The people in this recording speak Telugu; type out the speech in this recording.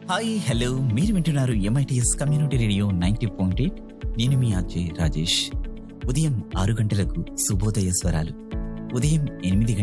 హాయ్ హలో మీరు వింటున్నారు ఎంఐటిఎస్ కమ్యూనిటీ రేడియో 90.8. నేను మీ అజయ్ రాజేష్. ఉదయం 6 గంటలకు శుభోదయ స్వరాలు, ఉదయం 8